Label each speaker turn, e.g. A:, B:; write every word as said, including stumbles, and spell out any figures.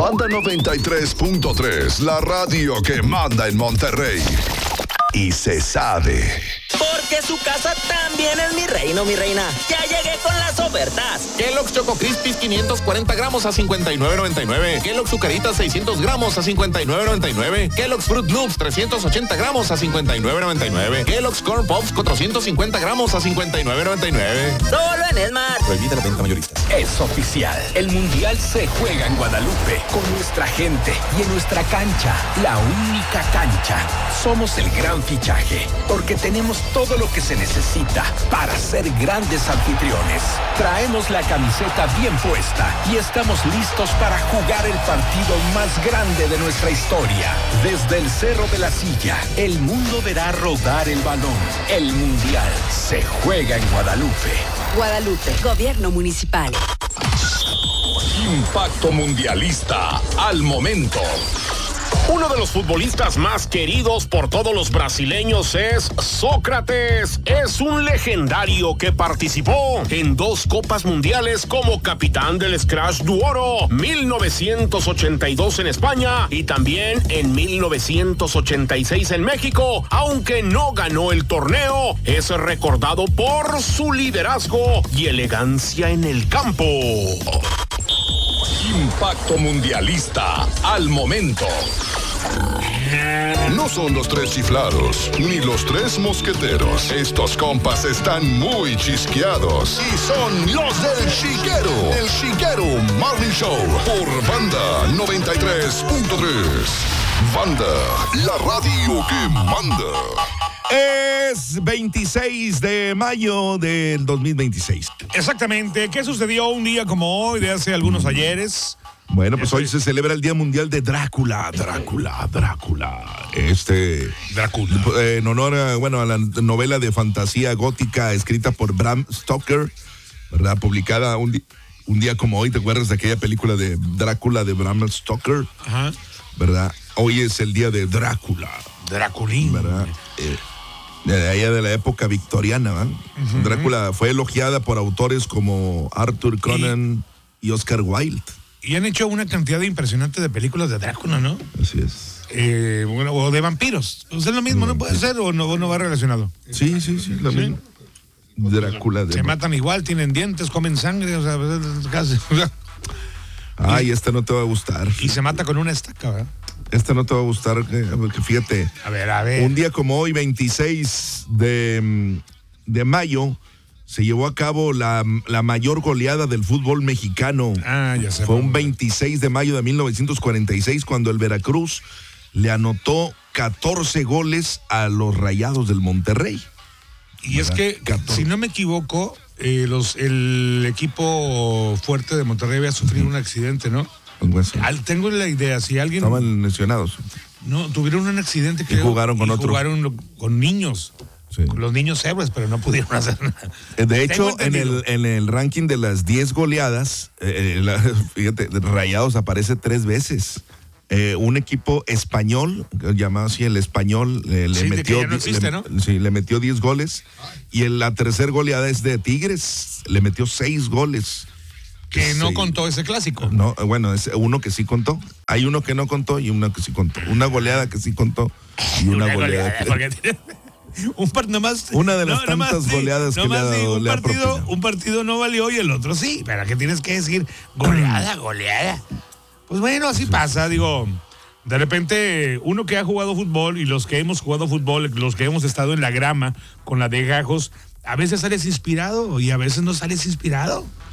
A: Banda noventa y tres punto tres, la radio que manda en Monterrey. Y se sabe.
B: Porque su casa también es mi reino, mi reina. Ya llegué con las ofertas.
C: Kellogg's Choco Crispies quinientos cuarenta gramos a cincuenta y nueve noventa y nueve. Kellogg's Zucaritas seiscientos gramos a cincuenta y nueve noventa y nueve. Kellogg's Fruit Loops trescientos ochenta gramos a cincuenta y nueve noventa y nueve. Kellogg's Corn Pops cuatrocientos cincuenta gramos a cincuenta y nueve noventa y nueve.
B: Solo en Esmar.
C: Prohibida la venta mayorista.
D: Es oficial. El Mundial se juega en Guadalupe. Con nuestra gente y en nuestra cancha. La única cancha. Somos el gran fichaje. Porque tenemos todo lo que se necesita para ser grandes anfitriones. Traemos la camiseta bien puesta y estamos listos para jugar el partido más grande de nuestra historia. Desde el Cerro de la Silla, el mundo verá rodar el balón. El Mundial se juega en Guadalupe.
E: Guadalupe, Gobierno Municipal.
F: Impacto mundialista al momento. Uno de los futbolistas más queridos por todos los brasileños es Sócrates. Es un legendario que participó en dos Copas Mundiales como capitán del Scratch du Oro, mil novecientos ochenta y dos en España y también en mil novecientos ochenta y seis en México. Aunque no ganó el torneo, es recordado por su liderazgo y elegancia en el campo.
A: Impacto mundialista al momento. No son los tres chiflados, ni los tres mosqueteros. Estos compas están muy chisqueados y son los del Chiquero. El Chiquero Morning Show por Banda noventa y tres punto tres. Banda, la radio que manda.
G: Es veintiséis de mayo del dos mil veintiséis.
H: Exactamente. ¿Qué sucedió un día como hoy de hace algunos ayeres?
G: Bueno, pues hoy se celebra el Día Mundial de Drácula. Drácula, Drácula. Este.
H: Drácula.
G: En honor a, bueno, a la novela de fantasía gótica escrita por Bram Stoker, ¿verdad? Publicada un, di- un día como hoy. ¿Te acuerdas de aquella película de Drácula de Bram Stoker?
H: Ajá.
G: ¿Verdad? Hoy es el día de Drácula.
H: Draculín.
G: ¿Verdad? Eh, de allá de la época victoriana, ¿verdad? Uh-huh. Drácula fue elogiada por autores como Arthur Conan y, y Oscar Wilde.
H: Y han hecho una cantidad impresionante de películas de Drácula, ¿no?
G: Así es.
H: Eh, bueno, o de vampiros. O sea, es lo mismo, ¿no puede ser? ¿O no, no va relacionado?
G: Sí, sí, sí, lo
H: ¿Sí?
G: mismo. Drácula. De...
H: Se matan igual, tienen dientes, comen sangre, o sea, casi. O sea,
G: Ay, esta no te va a gustar.
H: y se mata con una estaca, ¿verdad?
G: Esta no te va a gustar, porque fíjate.
H: A ver, a ver.
G: Un día como hoy, veintiséis de, de mayo, se llevó a cabo la, la mayor goleada del fútbol mexicano.
H: Ah, ya sé.
G: Fue un veintiséis de mayo de mil novecientos cuarenta y seis cuando el Veracruz le anotó catorce goles a los Rayados del Monterrey.
H: Y es que,
G: catorce.
H: si no me equivoco, eh, los, el equipo fuerte de Monterrey había sufrido un accidente, ¿no?
G: Pues,
H: Al, tengo la idea, si alguien...
G: estaban lesionados.
H: No, tuvieron un accidente que...
G: Y jugaron con
H: y
G: otro.
H: Jugaron con niños.
G: Sí.
H: Con los niños héroes, pero no pudieron hacer nada.
G: De hecho,
H: Tengo
G: en
H: entendido.
G: el, en el ranking de las diez goleadas, eh, la, fíjate, Rayados aparece tres veces. Eh, un equipo español, llamado así el Español, eh, le
H: Sí, de que
G: metió
H: ya no existe,
G: le,
H: ¿no?
G: sí, le metió diez goles. Y en la tercera goleada es de Tigres, le metió seis goles.
H: Que no
G: Sí.
H: contó ese clásico.
G: No, bueno, es uno que sí contó. Hay uno que no contó y uno que sí contó. Una goleada que sí contó y una,
H: Una
G: goleada,
H: goleada,
G: que...
H: porque tiene- un par, nomás,
G: Una de las
H: no, nomás
G: tantas
H: sí,
G: goleadas que
H: nomás
G: le ha-
H: sí, un
G: le ha
H: partido,
G: propinado.
H: un partido no valió y el otro sí. Pero ¿qué tienes que decir? Goleada, goleada. Pues bueno, así pasa, digo. De repente, uno que ha jugado fútbol y los que hemos jugado fútbol, los que hemos estado en la grama con la de gajos, a veces sales inspirado y a veces no sales inspirado.